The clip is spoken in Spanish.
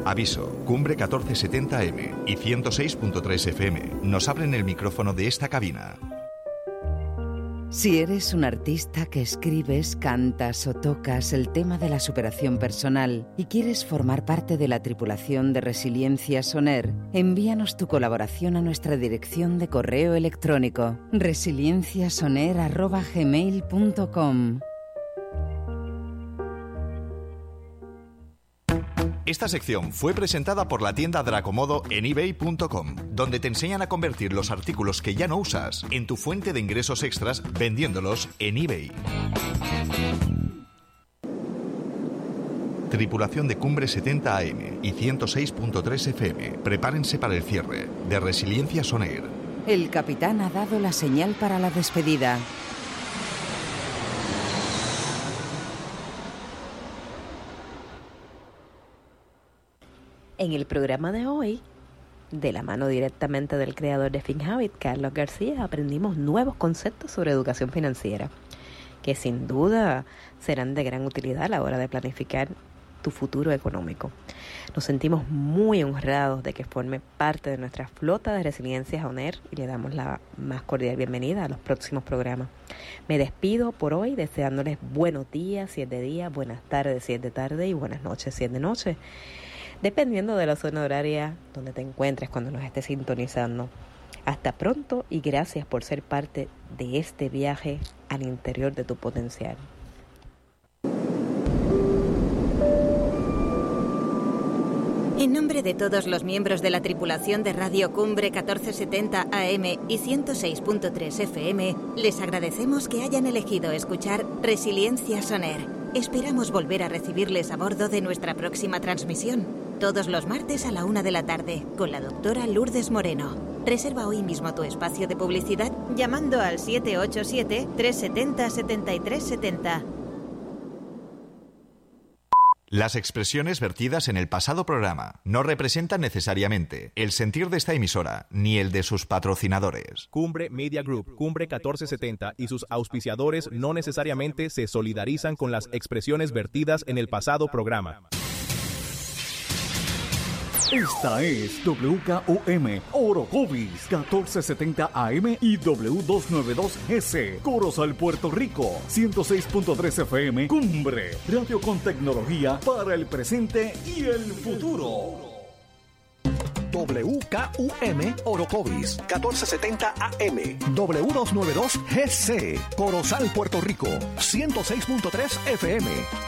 Aviso, Cumbre 1470M y 106.3 FM nos abren el micrófono de esta cabina. Si eres un artista que escribes, cantas o tocas el tema de la superación personal y quieres formar parte de la tripulación de Resiliencia Soner, envíanos tu colaboración a nuestra dirección de correo electrónico resilienciasoner@gmail.com. Esta sección fue presentada por la tienda Dracomodo en ebay.com, donde te enseñan a convertir los artículos que ya no usas en tu fuente de ingresos extras vendiéndolos en eBay. Tripulación de Cumbre 70 AM y 106.3 FM, prepárense para el cierre de Resiliencia Soner. El capitán ha dado la señal para la despedida. En el programa de hoy, de la mano directamente del creador de FinHabit, Carlos García, aprendimos nuevos conceptos sobre educación financiera, que sin duda serán de gran utilidad a la hora de planificar tu futuro económico. Nos sentimos muy honrados de que forme parte de nuestra flota de Resiliencia Soner y le damos la más cordial bienvenida a los próximos programas. Me despido por hoy deseándoles buenos días si es de día, buenas tardes si es de tarde y buenas noches si es de noche, dependiendo de la zona horaria donde te encuentres cuando nos estés sintonizando. Hasta pronto y gracias por ser parte de este viaje al interior de tu potencial. En nombre de todos los miembros de la tripulación de Radio Cumbre 1470 AM y 106.3 FM, les agradecemos que hayan elegido escuchar Resiliencia Soner. Esperamos volver a recibirles a bordo de nuestra próxima transmisión, todos los martes a la 1 de la tarde, con la doctora Lourdes Moreno. Reserva hoy mismo tu espacio de publicidad llamando al 787-370-7370. Las expresiones vertidas en el pasado programa no representan necesariamente el sentir de esta emisora ni el de sus patrocinadores. Cumbre Media Group, Cumbre 1470 y sus auspiciadores no necesariamente se solidarizan con las expresiones vertidas en el pasado programa. Esta es WKOM Orocovis 1470 AM y W292GC Corozal, Puerto Rico 106.3 FM Cumbre, radio con tecnología para el presente y el futuro. WKUM Orocovis 1470 AM W292GC Corozal, Puerto Rico 106.3 FM